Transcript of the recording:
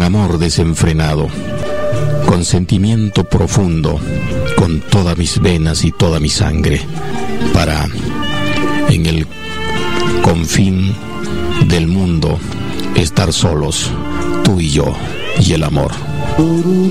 amor desenfrenado, con sentimiento profundo, con todas mis venas y toda mi sangre, para en el confín del mundo estar solos, tú y yo y el amor.